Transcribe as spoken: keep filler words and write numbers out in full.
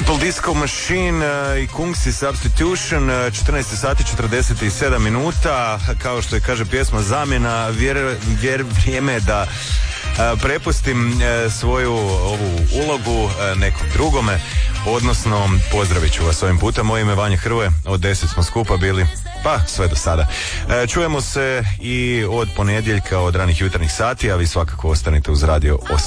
Purple Disco Machine uh, i Kungsi Substitution, uh, četrnaest sati četrdeset sedam minuta, kao što je kaže pjesma zamjena, vjer, vjer, vrijeme je da uh, prepustim uh, svoju ovu ulogu uh, nekom drugome, odnosno pozdravit ću vas ovim putem. Moje ime Vanja Hrvoje, od deset smo skupa bili, pa sve do sada. E, čujemo se i od ponedjeljka od ranih jutarnjih sati, a vi svakako ostanite uz radio